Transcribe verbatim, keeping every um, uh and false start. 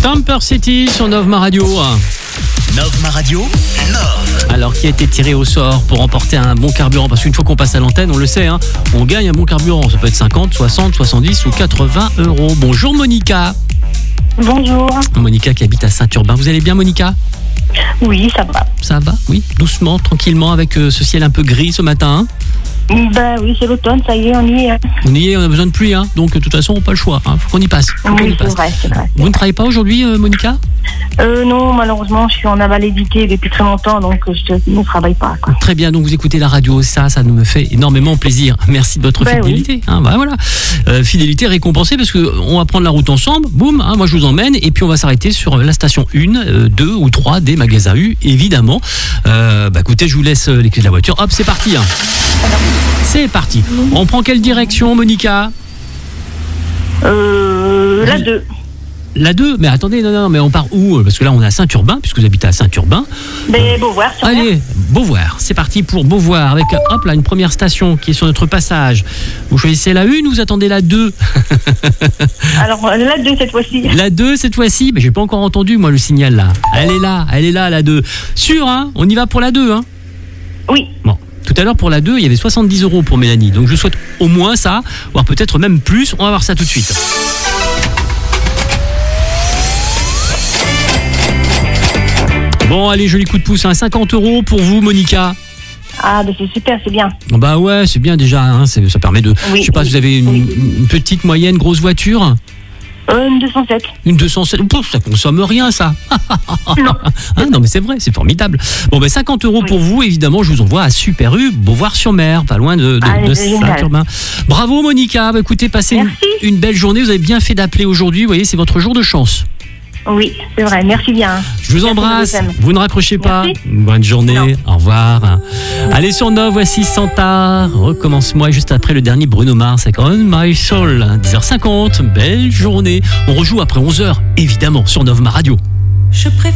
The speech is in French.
Camper City sur Novma Radio. Novma Radio, Love. Alors, qui a été tiré au sort pour remporter un bon carburant? Parce qu'une fois qu'on passe à l'antenne, on le sait, hein, on gagne un bon carburant. Ça peut être cinquante, soixante, soixante-dix ou quatre-vingts euros. Bonjour Monica. Bonjour. Monica qui habite à Saint-Urbain. Vous allez bien Monica? Oui, ça va. Ça va, oui. Doucement, tranquillement, avec euh, ce ciel un peu gris ce matin. Hein. Ben oui, c'est l'automne, ça y est, on y est. On y est, on a besoin de pluie, hein. Donc de toute façon, on n'a pas le choix. Hein. Faut qu'on y passe. Faut qu'on Oui, y passe. c'est vrai, c'est vrai. Vous ne travaillez pas aujourd'hui, euh, Monica? Euh, non, malheureusement, je suis en invalidité depuis très longtemps, donc je ne travaille pas, quoi. Très bien, donc vous écoutez la radio, ça, ça nous me fait énormément plaisir. Merci de votre Ben fidélité. oui. Hein, bah voilà, euh, fidélité récompensée parce que on va prendre la route ensemble. Boum, hein, moi je vous emmène et puis on va s'arrêter sur la station un, deux ou trois des magasins U, évidemment. Euh, bah écoutez, je vous laisse les clés de la voiture. Hop, c'est parti. Hein. C'est parti. On prend quelle direction, Monica? Euh, la deux. La deux. Mais attendez, non, non, mais on part où? Parce que là, on est à Saint-Urbain, puisque vous habitez à Saint-Urbain. Ben, Beauvoir, sur mer. Allez, Beauvoir. C'est parti pour Beauvoir avec, hop là, une première station qui est sur notre passage. Vous choisissez la une ou vous attendez la deux? Alors, la deux cette fois-ci. La deux cette fois-ci, mais j'ai pas encore entendu, moi, le signal là. Elle est là, elle est là, la deux. Sûr, hein? On y va pour la deux, hein? Oui. Bon. Tout à l'heure, pour la deux, il y avait soixante-dix euros pour Mélanie. Donc, je souhaite au moins ça, voire peut-être même plus. On va voir ça tout de suite. Bon, allez, joli coup de pouce, hein. cinquante euros pour vous, Monica. Ah, ben c'est super, c'est bien. Bah ouais, c'est bien déjà, hein. C'est, ça permet de... Oui, je sais pas, oui, vous avez une, oui. une petite, moyenne, grosse voiture? Euh, une deux cent sept. Une deux cent sept, pouf, ça consomme rien, ça. Non. Hein, non, mais c'est vrai, c'est formidable. Bon, ben cinquante euros Oui. pour vous, évidemment, je vous envoie à Super U, Beauvoir-sur-Mer, pas loin de, de, Allez, de c'est génial. Saint-Urbain. Bravo, Monica. Bah, écoutez, passez une, Merci. une belle journée. Vous avez bien fait d'appeler aujourd'hui. Vous voyez, c'est votre jour de chance. Oui, c'est vrai, merci bien. Je vous Merci embrasse. de vous aimer. Vous ne raccrochez pas. Merci. Bonne journée. Non. Au revoir. Allez sur Nov, voici Santa. Recommence-moi juste après le dernier Bruno Mars. C'est On My Soul. dix heures cinquante. Belle journée. On rejoue après onze heures, évidemment, sur Nov Ma Radio. Je préfère